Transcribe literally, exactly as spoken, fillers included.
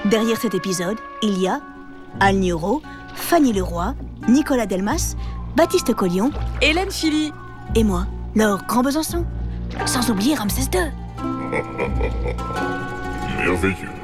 Derrière cet épisode, il y a Al Nioro, Fanny Leroy, Nicolas Delmas, Baptiste Collion, Hélène Philly et moi, Laure Grand Besançon. Sans oublier Ramsès deux. Merveilleux.